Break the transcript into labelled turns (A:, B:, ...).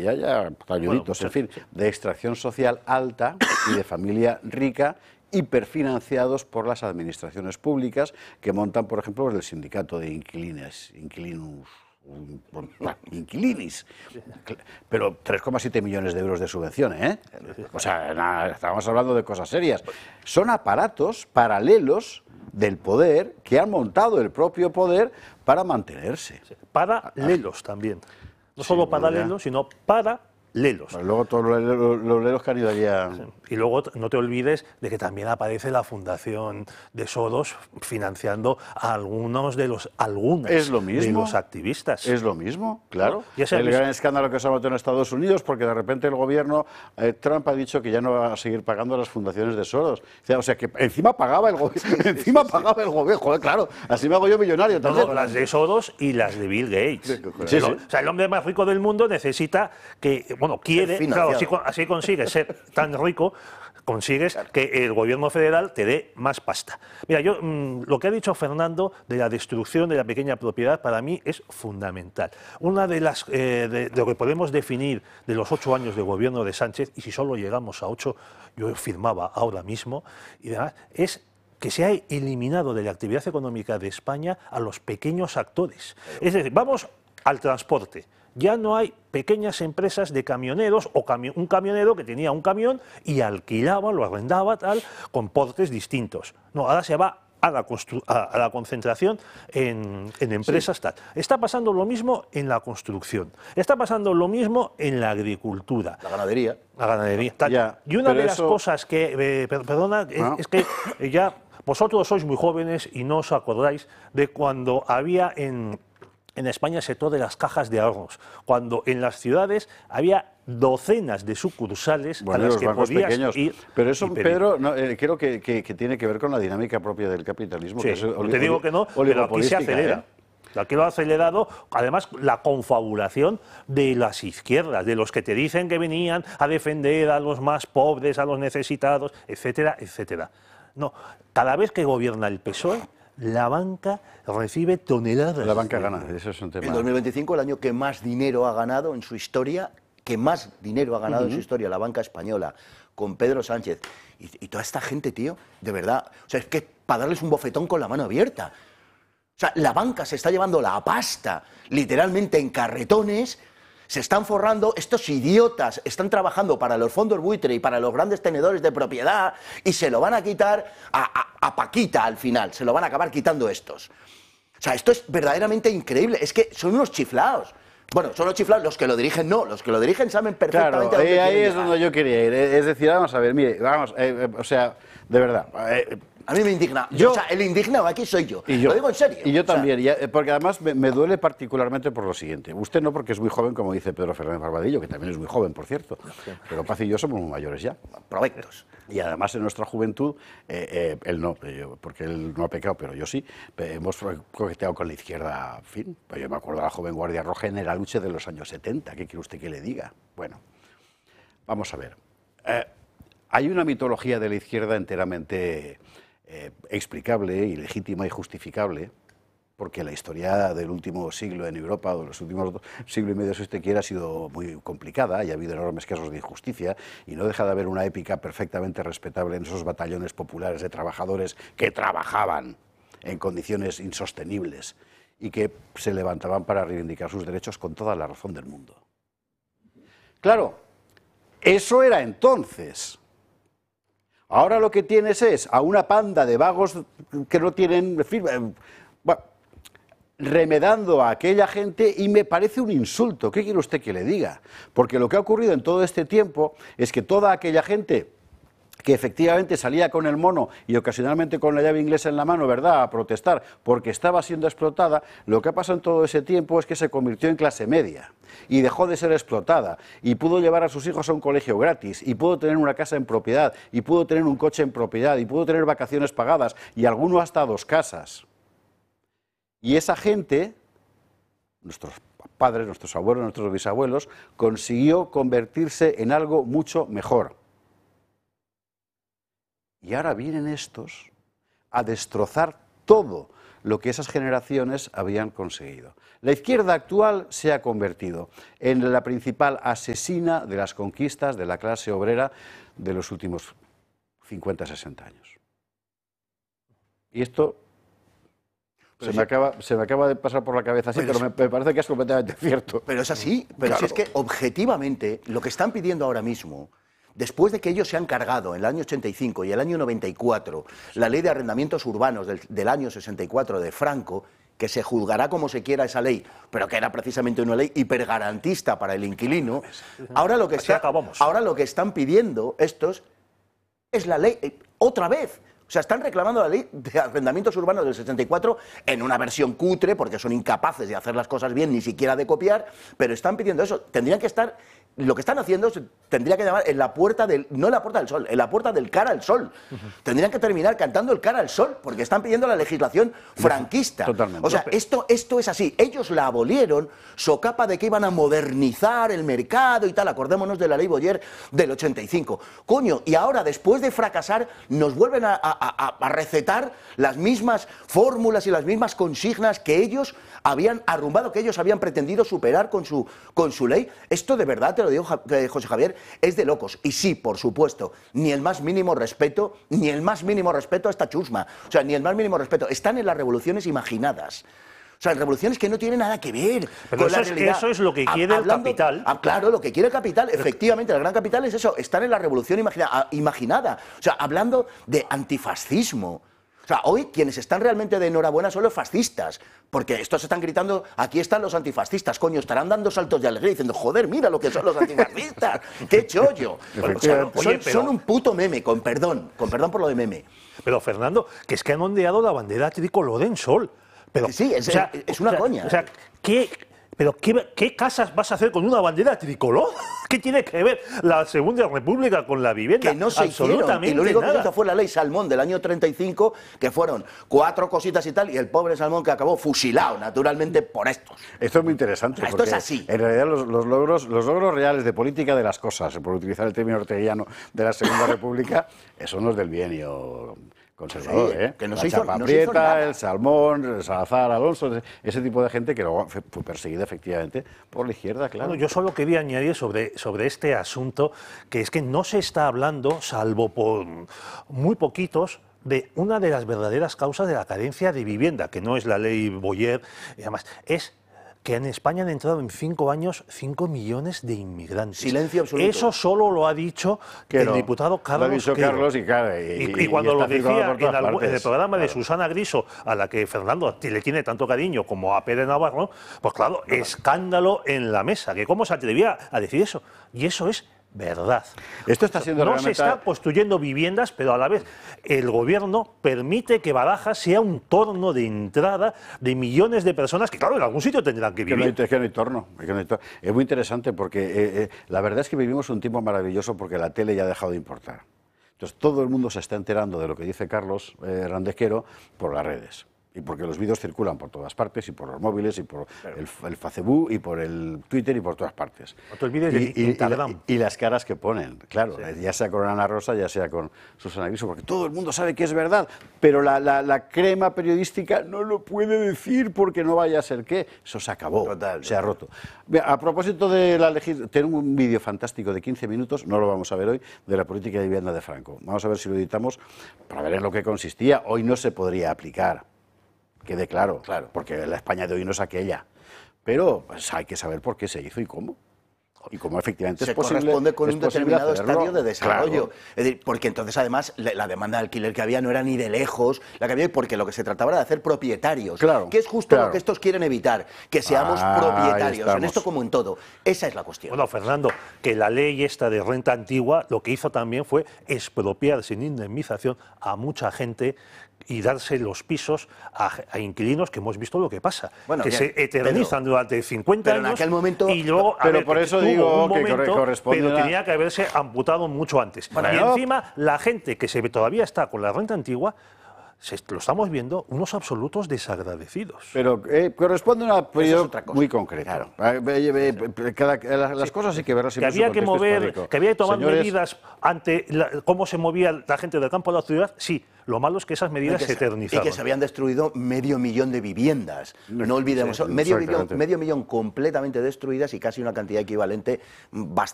A: ya talluditos, en fin, de extracción social alta y de familia rica, hiperfinanciados por las administraciones públicas que montan, por ejemplo, el sindicato de inquilinis, pero 3,7 millones de euros de subvención, ¿eh? O sea, estamos hablando de cosas serias. Son aparatos paralelos del poder que han montado el propio poder para mantenerse.
B: Paralelos también. No solo paralelos, sino paralelos.
A: Pues luego todos los lelos que han ido allá.
B: Y luego no te olvides de que también aparece la fundación de Soros financiando a algunos de los activistas.
A: Es lo mismo, claro.
B: ¿No?
A: El gran escándalo que se ha metido en Estados Unidos porque de repente el gobierno, Trump ha dicho que ya no va a seguir pagando las fundaciones de Soros. O sea que encima pagaba el gobierno. Joder, claro, así me hago yo millonario también.
B: No, las de Soros y las de Bill Gates.
A: Sí.
B: O sea, el hombre más rico del mundo necesita que, quiere, claro, así consigues ser tan rico, consigues que el gobierno federal te dé más pasta. Mira, yo lo que ha dicho Fernando de la destrucción de la pequeña propiedad para mí es fundamental. Una de las de lo que podemos definir de los 8 años de gobierno de Sánchez, y si solo llegamos a 8, yo firmaba ahora mismo, y demás, es que se ha eliminado de la actividad económica de España a los pequeños actores. Es decir, vamos al transporte. Ya no hay pequeñas empresas de camioneros o un camionero que tenía un camión y alquilaba, lo arrendaba, tal, con portes distintos. No, ahora se va a la concentración en empresas, tal. Está pasando lo mismo en la construcción. Está pasando lo mismo en la agricultura.
A: La ganadería.
B: Tal.
A: Ya,
B: y una de las cosas que, perdona, es que ya vosotros sois muy jóvenes y no os acordáis de cuando había en España el sector de las cajas de ahorros, cuando en las ciudades había docenas de sucursales a las que podías ir.
A: Pero eso, Pedro, creo que tiene que ver con la dinámica propia del capitalismo.
B: Sí,
A: que es
B: te digo que no, pero aquí se acelera. Aquí lo ha acelerado, además, la confabulación de las izquierdas, de los que te dicen que venían a defender a los más pobres, a los necesitados, etcétera, etcétera. No, cada vez que gobierna el PSOE, la banca recibe toneladas.
A: La banca gana, eso es un tema.
C: En 2025, el año que más dinero ha ganado en su historia, en su historia, la banca española, con Pedro Sánchez. Y toda esta gente, tío, de verdad, o sea, es que para darles un bofetón con la mano abierta. O sea, la banca se está llevando la pasta, literalmente en carretones, se están forrando, estos idiotas están trabajando para los fondos buitre y para los grandes tenedores de propiedad y se lo van a quitar a Paquita al final, se lo van a acabar quitando estos. O sea, esto es verdaderamente increíble, es que son unos chiflados. Bueno, son los chiflados, los que lo dirigen no, los que lo dirigen saben perfectamente
A: claro,
C: a dónde
A: ahí es
C: llegar.
A: donde yo quería ir, es decir, vamos a ver, mire, o sea, de verdad...
C: A mí me indigna. O sea, el indignado aquí soy yo. Lo digo en serio.
A: Y yo también, porque además me duele particularmente por lo siguiente. Usted no, porque es muy joven, como dice Pedro Fernández Barbadillo, que también es muy joven, por cierto. Pero Paz y yo somos muy mayores ya.
C: Provectos.
A: Y además en nuestra juventud, él no, porque él no ha pecado, pero yo sí, hemos coqueteado con la izquierda, en fin. Yo me acuerdo de la joven Guardia Roja en la lucha de los años 70. ¿Qué quiere usted que le diga? Bueno, vamos a ver. Hay una mitología de la izquierda enteramente... explicable y legítima y justificable, porque la historia del último siglo en Europa, o de los últimos siglo y medio, si usted quiere, ha sido muy complicada y ha habido enormes casos de injusticia y no deja de haber una épica perfectamente respetable en esos batallones populares de trabajadores que trabajaban en condiciones insostenibles y que se levantaban para reivindicar sus derechos con toda la razón del mundo. Claro, eso era entonces. Ahora lo que tienes es a una panda de vagos que no tienen... Bueno, remedando a aquella gente y me parece un insulto. ¿Qué quiere usted que le diga? Porque lo que ha ocurrido en todo este tiempo es que toda aquella gente que efectivamente salía con el mono y ocasionalmente con la llave inglesa en la mano, ¿verdad?, a protestar porque estaba siendo explotada, lo que ha pasado en todo ese tiempo es que se convirtió en clase media y dejó de ser explotada y pudo llevar a sus hijos a un colegio gratis y pudo tener una casa en propiedad y pudo tener un coche en propiedad y pudo tener vacaciones pagadas y alguno hasta 2 casas. Y esa gente, nuestros padres, nuestros abuelos, nuestros bisabuelos, consiguió convertirse en algo mucho mejor. Y ahora vienen estos a destrozar todo lo que esas generaciones habían conseguido. La izquierda actual se ha convertido en la principal asesina de las conquistas de la clase obrera de los últimos 50-60 años. Y esto se me acaba de pasar por la cabeza así, pero me parece que es completamente cierto.
C: Pero es así, pero claro. Si es que objetivamente lo que están pidiendo ahora mismo, después de que ellos se han cargado en el año 85 y el año 94 la ley de arrendamientos urbanos del año 64 de Franco, que se juzgará como se quiera esa ley, pero que era precisamente una ley hipergarantista para el inquilino, ahora lo que están pidiendo estos es la ley, otra vez. O sea, están reclamando la ley de arrendamientos urbanos del 64 en una versión cutre, porque son incapaces de hacer las cosas bien, ni siquiera de copiar, pero están pidiendo eso. Tendrían que estar, lo que están haciendo tendría que llamar en la puerta del, no en la puerta del sol, en la puerta del cara al sol. Tendrían que terminar cantando el cara al sol, porque están pidiendo la legislación franquista.
A: Totalmente.
C: O sea, esto es así. Ellos la abolieron, socapa de que iban a modernizar el mercado y tal. Acordémonos de la ley Boyer del 85. Coño, y ahora, después de fracasar, nos vuelven a recetar las mismas fórmulas y las mismas consignas que ellos habían arrumbado, que ellos habían pretendido superar con su ley. Esto de verdad, te lo digo, José Javier, es de locos. Y sí, por supuesto, ni el más mínimo respeto a esta chusma. O sea, ni el más mínimo respeto. Están en las revoluciones imaginadas. O sea, revoluciones que no tienen nada que ver con la realidad.
B: Eso es lo que quiere el capital.
C: Claro, lo que quiere el capital, efectivamente, el gran capital es eso, están en la revolución imaginada. O sea, hablando de antifascismo. O sea, hoy quienes están realmente de enhorabuena son los fascistas, porque estos están gritando, aquí están los antifascistas, coño, estarán dando saltos de alegría diciendo, joder, mira lo que son los antifascistas, qué chollo. O sea, son un puto meme, con perdón por lo de meme.
B: Pero Fernando, que es que han ondeado la bandera tricolor en sol. Pero,
C: sí, es una coña.
B: O sea, ¿qué casas vas a hacer con una bandera tricolor? ¿Qué tiene que ver la Segunda República con la vivienda?
C: Que no se hicieron. Y lo único que hizo fue la ley Salmón del año 35, que fueron 4 cositas y tal, y el pobre Salmón que acabó fusilado, naturalmente, por estos.
A: Esto es muy interesante.
C: Esto es así.
A: En realidad, los logros reales de política de las cosas, por utilizar el término orteguiano de la Segunda República, son los del bienio conservador,
C: sí, que no
A: la
C: se hizo,
A: Chapa
C: no
A: Prieta,
C: se hizo nada.
A: el Salmón, el Salazar, Alonso, ese tipo de gente que luego fue perseguida efectivamente por la izquierda, claro.
B: Bueno, yo solo quería añadir sobre este asunto que es que no se está hablando, salvo por muy poquitos, de una de las verdaderas causas de la carencia de vivienda, que no es la ley Boyer, y además es que en España han entrado en 5 años 5 millones de inmigrantes.
C: Silencio absoluto.
B: Eso solo lo ha dicho el diputado Carlos.
A: Lo ha dicho Carlos
B: y cuando lo decía en el programa de Susana Griso, a la que Fernando le tiene tanto cariño como a Pérez Navarro, pues claro, escándalo en la mesa, que cómo se atrevía a decir eso. Y eso es verdad.
A: Esto está siendo
B: no se está construyendo viviendas, pero a la vez el gobierno permite que Barajas sea un torno de entrada de millones de personas que, claro, en algún sitio tendrán que vivir.
A: Es que no hay torno. Es muy interesante porque la verdad es que vivimos un tiempo maravilloso porque la tele ya ha dejado de importar. Entonces todo el mundo se está enterando de lo que dice Carlos Randequero por las redes. Y porque los vídeos circulan por todas partes, y por los móviles, y por el Facebook, y por el Twitter, y por todas partes.
B: Otros vídeos de Instagram.
A: Y las caras que ponen, claro, sí. Ya sea con Ana Rosa, ya sea con Susana Griso, porque todo el mundo sabe que es verdad, pero la crema periodística no lo puede decir porque no vaya a ser que eso se acabó, se ha roto. A propósito de la legislación, tengo un vídeo fantástico de 15 minutos, no lo vamos a ver hoy, de la política de vivienda de Franco. Vamos a ver si lo editamos para ver en lo que consistía. Hoy no se podría aplicar. Quede claro, porque la España de hoy no es aquella. Pero pues, hay que saber por qué se hizo y cómo. Y cómo efectivamente
C: se
A: es posible. Se
C: corresponde con un determinado estadio de desarrollo.
A: Claro.
C: Es decir, porque entonces además la demanda de alquiler que había no era ni de lejos la que había, porque lo que se trataba era de hacer propietarios.
A: Claro,
C: que es justo lo que estos quieren evitar, que seamos propietarios. En esto como en todo. Esa es la cuestión.
B: Bueno, Fernando, que la ley esta de renta antigua lo que hizo también fue expropiar sin indemnización a mucha gente y darse los pisos a inquilinos, que hemos visto lo que pasa, bueno, que se eternizan durante 50 años
C: en aquel momento,
B: y luego
A: por eso digo que corresponde,
B: pero tenía que haberse amputado mucho antes. Bueno, y encima la gente que todavía está con la renta antigua lo estamos viendo unos absolutos desagradecidos.
A: Pero corresponde a un periodo muy concreto.
C: Claro.
A: Las cosas hay que verlas
B: Que había que mover, que había que tomar medidas ante cómo se movía la gente del campo a la ciudad, sí. Lo malo es que esas medidas se eternizaban.
C: Y que se habían destruido 500.000 de viviendas. No olvidemos, medio millón completamente destruidas y casi una cantidad equivalente bastante